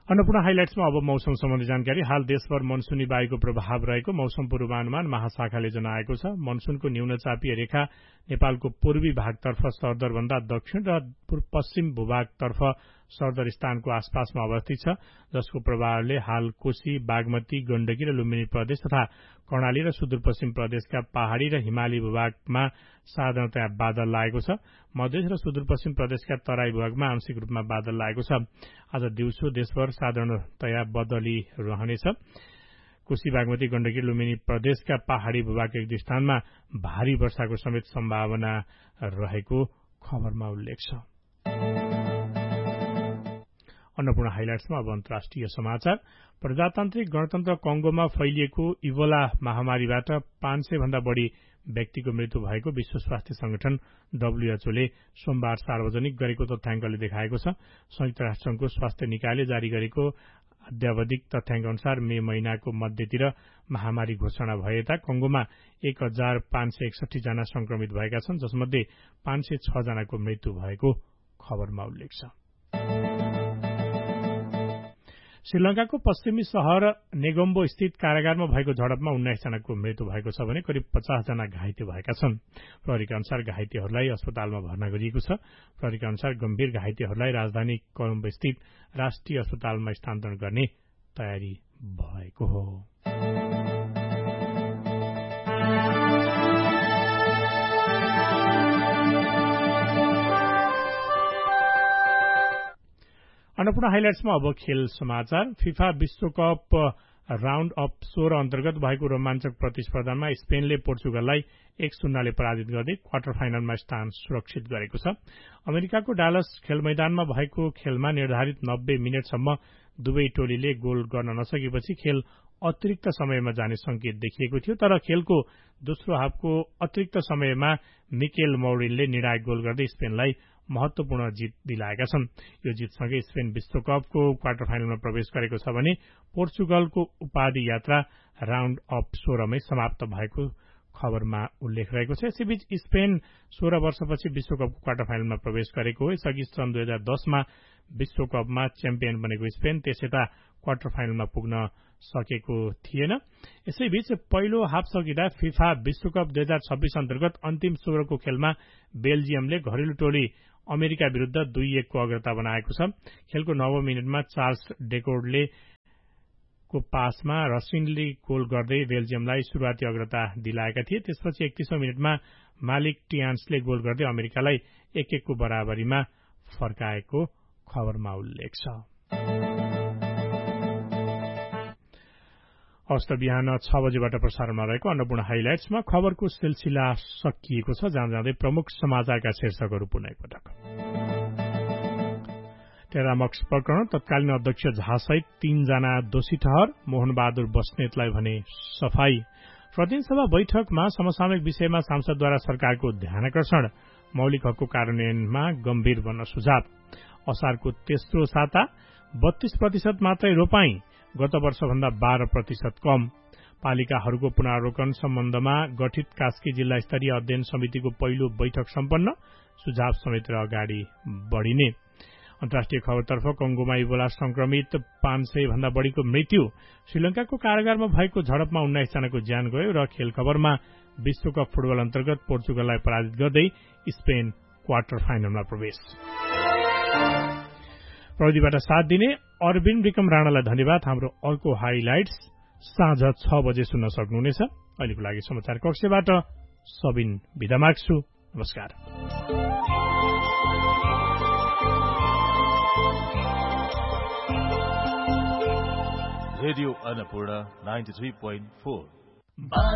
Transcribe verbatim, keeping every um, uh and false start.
अन्नपूर्ण हाइलाइट्समा अब मौसम सम्बन्धी जानकारी। हाल देशभर मनसुनी वायुको प्रभाव रहेको मौसम पूर्वानुमान महाशाखाले जनाएको छ। मनसुनको न्यूनचापीय रेखा नेपालको पूर्वी भागतर्फ सरदरभन्दा दक्षिण र पश्चिम भूभागतर्फ सरदर स्थानको आसपासमा अवस्थित छ, जसको प्रभावले हाल कोशी, बागमती, गण्डकी र लुम्बिनी प्रदेश तथा कर्णाली र सुदूरपश्चिम प्रदेशका पहाड़ी र हिमाली भूभागमा साधारणतया बादल लागेको छ। मधेस र सुदूरपश्चिम प्रदेशका तराई भूभागमा आंशिक रूपमा बादल लागेको छ। आज दिउँसो देशभर साधारणतया बदली रहनेछ। कोशी, बागमती, गण्डकी, लुम्बिनी प्रदेशका पहाड़ी भूभागका एक दुई स्थानमा भारी वर्षाको समेत सम्भावना रहेको खबरमा उल्लेख छ। अन्नपूर्ण हाइलाइट्समा अब अन्तर्राष्ट्रिय समाचार। प्रजातान्त्रिक गणतन्त्र कंगोमा फैलिएको इबोला महामारीबाट पाँच सय भन्दा बढ़ी व्यक्तिको मृत्यु भएको विश्व स्वास्थ्य संगठन डब्ल्यूएचओले सोमबार सार्वजनिक गरेको तथ्याङ्कले देखाएको छ। संयुक्त राष्ट्रसंघको स्वास्थ्य निकायले जारी गरेको अद्यावधिक तथ्याङ्क अनुसार मे महिनाको मध्यतिर महामारी घोषणा भए यता कंगोमा एक हजार पाँच सय एकसठी जना संक्रमित भएका छन्, जसमध्ये पाँच सय छ जनाको मृत्यु भएको खबरमा उल्लेख छ। श्रीलंकाको पश्चिमी शहर नेगोम्बो स्थित कारागारमा भएको झडपमा उन्नाइस जनाको मृत्यु भएको छ भने करिब पचास जना घाइते भएका छन्। प्रहरीका अनुसार घाइतेहरूलाई अस्पतालमा भर्ना गरिएको छ। प्रहरीका अनुसार गम्भीर घाइतेहरूलाई राजधानी कोलम्बो स्थित राष्ट्रिय अस्पतालमा स्थानान्तरण गर्ने तयारी भएको हो। अन्नपूर्ण हाइलाइट्समा अब खेल समाचार। फिफा विश्वकप राउण्ड अफ सोह्र अन्तर्गत भएको रोमाञ्चक प्रतिस्पर्धामा स्पेनले पोर्चुगललाई एक शून्यले पराजित गर्दै क्वार्टर फाइनलमा स्थान सुरक्षित गरेको छ। अमेरिकाको डालस खेलमैदानमा भएको खेलमा निर्धारित नब्बे मिनटसम्म दुवै टोलीले गोल गर्न नसकेपछि खेल अतिरिक्त समयमा जाने संकेत देखिएको थियो, तर खेलको दोस्रो हाफको अतिरिक्त समयमा मिकेल मौरिनले निर्णायक गोल गर्दै स्पेनलाई महत्वपूर्ण जीत दिलाएका छन्। यो जीतसँगै स्पेन विश्वकपको क्वार्टर फाइनलमा प्रवेश गरेको छ भने पोर्चुगलको उपाधि यात्रा राउण्ड अफ सोह्रमै समाप्त भएको खबरमा उल्लेख रहेको छ। यसैबीच स्पेन सोह्र वर्षपछि विश्वकपको क्वार्टर फाइनलमा प्रवेश गरेको हो। यसअघि सन् दुई हजार दसमा विश्वकपमा च्याम्पियन बनेको स्पेन त्यसयता क्वार्टर फाइनलमा पुग्न सकेको थिएन। यसैबीच पहिलो हाफ सकिँदा फिफा विश्वकप दुई हजार छब्बीस अन्तर्गत अन्तिम सोह्रको खेलमा बेल्जियमले घरेलु टोली अमेरिका विरूद्ध दुई एकको अग्रता बनाएको छ। खेलको नवौं मिनटमा चार्ल्स डेकोर्डले को पासमा रसिनले गोल गर्दै बेल्जियमलाई शुरूआती अग्रता दिलाएका थिए। त्यसपछि एकतीसौं मिनटमा मालिक टियान्सले गोल गर्दै अमेरिकालाई एक एकको बराबरीमा फर्काएको खबरमा उल्लेख छ। हस्त बिहान छ बजेबाट प्रसारणमा रहेको अन्नपूर्ण हाइलाइट्समा खबरको सिलसिला सकिएको छ। जाँदा जाँदै प्रमुख समाचारका शीर्षकहरू पुनः एकपटक। टेरामक्स प्रकरण तत्कालीन अध्यक्ष झासहित तीनजना दोषी ठहर, मोहनबहादुर बस्नेतलाई भने सफाई। प्रतिनिधि बैठकमा समसामयिक विषयमा सांसदद्वारा सरकारको ध्यानाकर्षण, मौलिक हकको कार्यान्वयनमा गम्भीर बन्न सुझाव। असारको तेस्रो साता बत्तीस प्रतिशत मात्रै रोपाई, गत वर्षभन्दा बाह्र प्रतिशत कम। पालिकाहरूको पुनरावलोकन सम्बन्धमा गठित कास्की जिल्ला स्तरीय अध्ययन समितिको पहिलो बैठक सम्पन्न, सुझाव समेत अगाडि बढ़िने। अन्तर्राष्ट्रिय खबरतर्फ कंगोमा इबोला संक्रमित पाँच सय भन्दा बढ़ीको मृत्यु, श्रीलंकाको कारागारमा भएको झडपमा उन्नाइस जनाको ज्यान गयो र खेल खबरमा विश्वकप फुटबल अन्तर्गत पोर्चुगललाई पराजित गर्दै स्पेन क्वार्टर फाइनलमा प्रवेश। प्रविधिबाट साथ दिने अरविन्द विक्रम राणालाई धन्यवाद। हाम्रो अर्को हाइलाइट्स साँझ छ बजे सुन्न सक्नुहुनेछ। अहिलेको लागि समाचार कक्षबाट सबिन बिदा माग्छु। नमस्कार। Radio Annapurna ninety three point four